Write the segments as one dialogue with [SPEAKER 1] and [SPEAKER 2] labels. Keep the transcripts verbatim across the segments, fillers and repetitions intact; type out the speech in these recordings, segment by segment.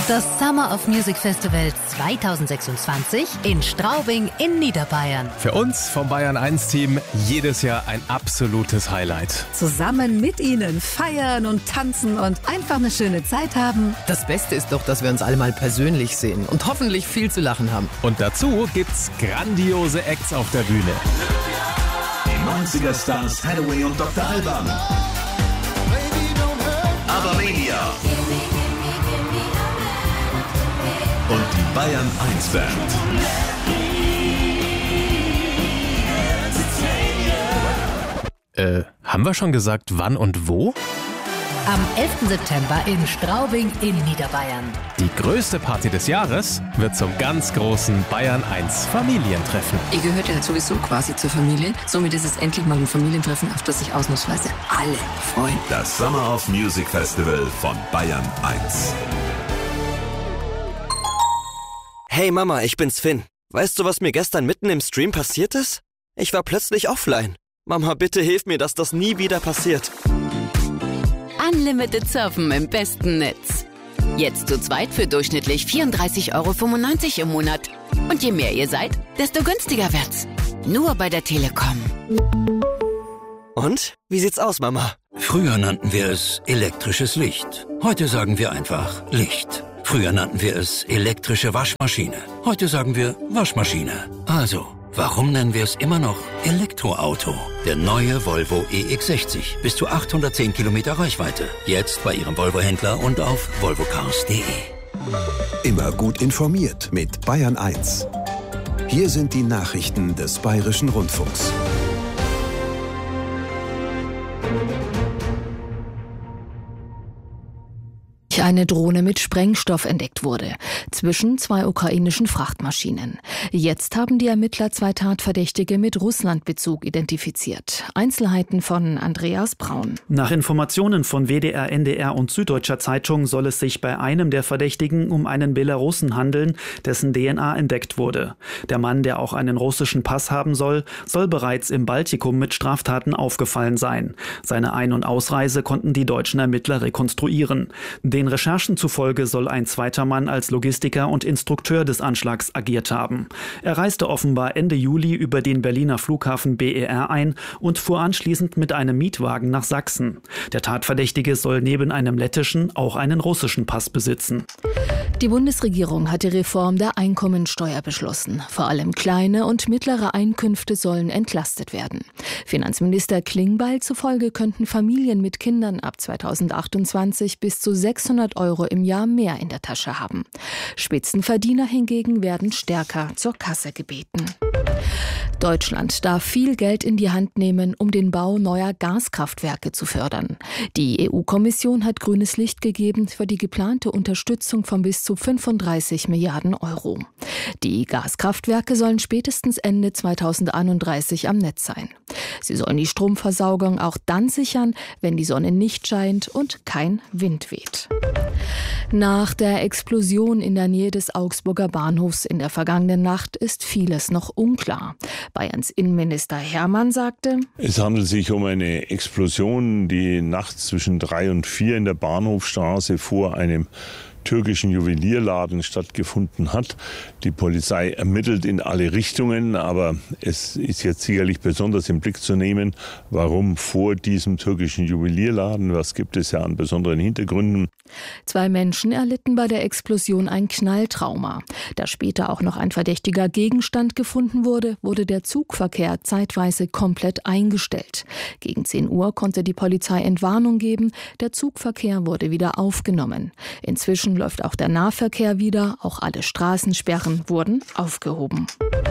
[SPEAKER 1] Das Summer of Music Festival zweitausendsechsundzwanzig in Straubing in Niederbayern.
[SPEAKER 2] Für uns vom Bayern eins Team jedes Jahr ein absolutes Highlight.
[SPEAKER 3] Zusammen mit Ihnen feiern und tanzen und einfach eine schöne Zeit haben.
[SPEAKER 4] Das Beste ist doch, dass wir uns alle mal persönlich sehen und hoffentlich viel zu lachen haben.
[SPEAKER 2] Und dazu gibt's grandiose Acts auf der Bühne.
[SPEAKER 5] Die neunziger-Stars Hathaway und Doktor Alban. Abermania. Und die Bayern eins Band.
[SPEAKER 2] Äh, haben wir schon gesagt, wann und wo?
[SPEAKER 1] Am elften September in Straubing in Niederbayern.
[SPEAKER 2] Die größte Party des Jahres wird zum ganz großen Bayern eins Familientreffen.
[SPEAKER 6] Ihr gehört ja sowieso quasi zur Familie. Somit ist es endlich mal ein Familientreffen, auf das sich ausnahmsweise alle freuen.
[SPEAKER 5] Das Summer of Music Festival von Bayern eins.
[SPEAKER 7] Hey Mama, ich bin's Finn. Weißt du, was mir gestern mitten im Stream passiert ist? Ich war plötzlich offline. Mama, bitte hilf mir, dass das nie wieder passiert.
[SPEAKER 8] Unlimited Surfen im besten Netz. Jetzt zu zweit für durchschnittlich vierunddreißig Euro fünfundneunzig im Monat. Und je mehr ihr seid, desto günstiger wird's. Nur bei der Telekom.
[SPEAKER 7] Und? Wie sieht's aus, Mama?
[SPEAKER 9] Früher nannten wir es elektrisches Licht. Heute sagen wir einfach Licht. Früher nannten wir es elektrische Waschmaschine. Heute sagen wir Waschmaschine. Also, warum nennen wir es immer noch Elektroauto? Der neue Volvo E X sechzig. Bis zu achthundertzehn Kilometer Reichweite. Jetzt bei Ihrem Volvo-Händler und auf volvo cars punkt de.
[SPEAKER 10] Immer gut informiert mit Bayern eins. Hier sind die Nachrichten des Bayerischen Rundfunks.
[SPEAKER 3] Eine Drohne mit Sprengstoff entdeckt wurde, zwischen zwei ukrainischen Frachtmaschinen. Jetzt haben die Ermittler zwei Tatverdächtige mit Russlandbezug identifiziert. Einzelheiten von Andreas Braun.
[SPEAKER 11] Nach Informationen von W D R, N D R und Süddeutscher Zeitung soll es sich bei einem der Verdächtigen um einen Belarussen handeln, dessen D N A entdeckt wurde. Der Mann, der auch einen russischen Pass haben soll, soll bereits im Baltikum mit Straftaten aufgefallen sein. Seine Ein- und Ausreise konnten die deutschen Ermittler rekonstruieren. Den Recherchen zufolge soll ein zweiter Mann als Logistiker und Instrukteur des Anschlags agiert haben. Er reiste offenbar Ende Juli über den Berliner Flughafen B E R ein und fuhr anschließend mit einem Mietwagen nach Sachsen. Der Tatverdächtige soll neben einem lettischen auch einen russischen Pass besitzen.
[SPEAKER 3] Die Bundesregierung hat die Reform der Einkommensteuer beschlossen. Vor allem kleine und mittlere Einkünfte sollen entlastet werden. Finanzminister Klingbeil zufolge könnten Familien mit Kindern ab zweitausendachtundzwanzig bis zu sechshundert Euro im Jahr mehr in der Tasche haben. Spitzenverdiener hingegen werden stärker zur Kasse gebeten. Deutschland darf viel Geld in die Hand nehmen, um den Bau neuer Gaskraftwerke zu fördern. Die E U-Kommission hat grünes Licht gegeben für die geplante Unterstützung von bis zu fünfunddreißig Milliarden Euro. Die Gaskraftwerke sollen spätestens Ende zweitausendeinunddreißig am Netz sein. Sie sollen die Stromversorgung auch dann sichern, wenn die Sonne nicht scheint und kein Wind weht. Nach der Explosion in der Nähe des Augsburger Bahnhofs in der vergangenen Nacht ist vieles noch unklar. Bayerns Innenminister Hermann sagte:
[SPEAKER 12] Es handelt sich um eine Explosion, die nachts zwischen drei und vier in der Bahnhofstraße vor einem türkischen Juwelierladen stattgefunden hat. Die Polizei ermittelt in alle Richtungen, aber es ist jetzt sicherlich besonders im Blick zu nehmen, warum vor diesem türkischen Juwelierladen, was gibt es ja an besonderen Hintergründen.
[SPEAKER 3] Zwei Menschen erlitten bei der Explosion ein Knalltrauma. Da später auch noch ein verdächtiger Gegenstand gefunden wurde, wurde der Zugverkehr zeitweise komplett eingestellt. Gegen zehn Uhr konnte die Polizei Entwarnung geben, der Zugverkehr wurde wieder aufgenommen. Inzwischen läuft auch der Nahverkehr wieder, auch alle Straßensperren wurden aufgehoben.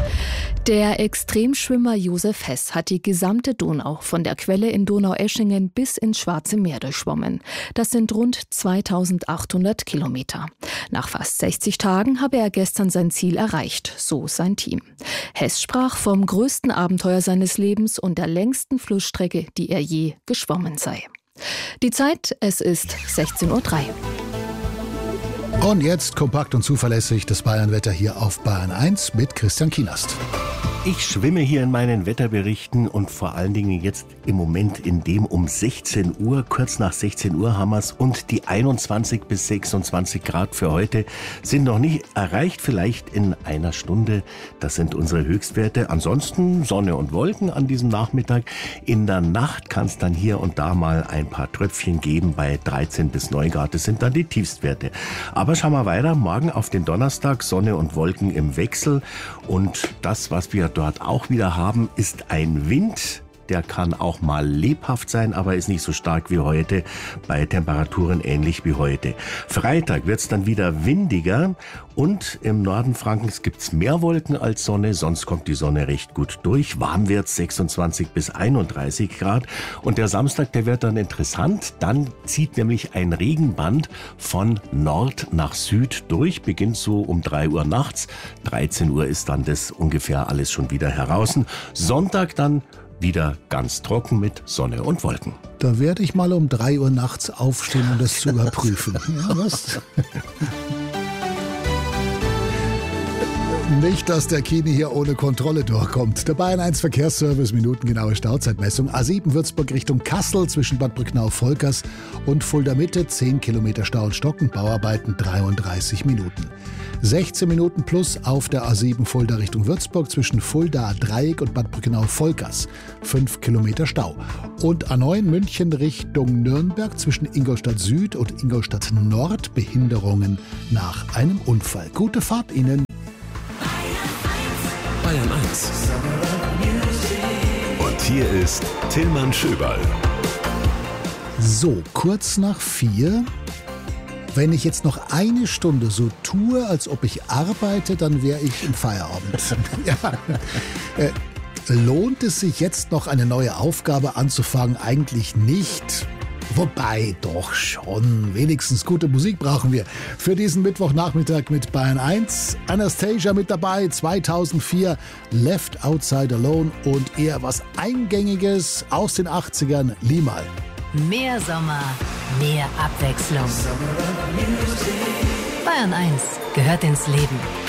[SPEAKER 3] Der Extremschwimmer Josef Hess hat die gesamte Donau von der Quelle in Donaueschingen bis ins Schwarze Meer durchschwommen. Das sind rund zweitausendachthundert Kilometer. Nach fast sechzig Tagen habe er gestern sein Ziel erreicht, so sein Team. Hess sprach vom größten Abenteuer seines Lebens und der längsten Flussstrecke, die er je geschwommen sei. Die Zeit, es ist sechzehn Uhr drei.
[SPEAKER 13] Und jetzt kompakt und zuverlässig das Bayernwetter hier auf Bayern eins mit Christian Kienast. Ich schwimme hier in meinen Wetterberichten und vor allen Dingen jetzt im Moment in dem um sechzehn Uhr, kurz nach sechzehn Uhr haben wir's, und die einundzwanzig bis sechsundzwanzig Grad für heute sind noch nicht erreicht, vielleicht in einer Stunde. Das sind unsere Höchstwerte. Ansonsten Sonne und Wolken an diesem Nachmittag. In der Nacht kann es dann hier und da mal ein paar Tröpfchen geben bei dreizehn bis neun Grad. Das sind dann die Tiefstwerte. Aber schauen wir weiter. Morgen auf den Donnerstag Sonne und Wolken im Wechsel. Und das, was wir dort auch wieder haben, ist ein Wind. Der kann auch mal lebhaft sein, aber ist nicht so stark wie heute, bei Temperaturen ähnlich wie heute. Freitag wird es dann wieder windiger und im Norden Frankens gibt es mehr Wolken als Sonne, sonst kommt die Sonne recht gut durch. Warm wird es sechsundzwanzig bis einunddreißig Grad und der Samstag, der wird dann interessant. Dann zieht nämlich ein Regenband von Nord nach Süd durch, beginnt so um drei Uhr nachts. dreizehn Uhr ist dann das ungefähr alles schon wieder heraus. Sonntag dann wieder ganz trocken mit Sonne und Wolken.
[SPEAKER 14] Da werde ich mal um drei Uhr nachts aufstehen, um das zu überprüfen. Ja, was? Nicht, dass der Kini hier ohne Kontrolle durchkommt. Der Bayern eins Verkehrsservice, minutengenaue Stauzeitmessung. A sieben Würzburg Richtung Kassel zwischen Bad Brücknau-Volkers und Fulda Mitte. zehn Kilometer Stau und Stocken, Bauarbeiten dreiunddreißig Minuten. sechzehn Minuten plus auf der A sieben Fulda Richtung Würzburg zwischen Fulda Dreieck und Bad Brücknau-Volkers. fünf Kilometer Stau. Und A neun München Richtung Nürnberg zwischen Ingolstadt Süd und Ingolstadt Nord. Behinderungen nach einem Unfall. Gute Fahrt Ihnen.
[SPEAKER 10] Bayern eins. Und hier ist Tillmann Schöberl.
[SPEAKER 14] So, kurz nach vier. Wenn ich jetzt noch eine Stunde so tue, als ob ich arbeite, dann wäre ich im Feierabend. Ja. Äh, lohnt es sich jetzt noch eine neue Aufgabe anzufangen? Eigentlich nicht. Wobei, doch schon. Wenigstens gute Musik brauchen wir. Für diesen Mittwochnachmittag mit Bayern eins. Anastasia mit dabei, zweitausendvier. Left Outside Alone und eher was Eingängiges aus den achtzigern. Limal.
[SPEAKER 1] Mehr Sommer, mehr Abwechslung. Bayern eins gehört ins Leben.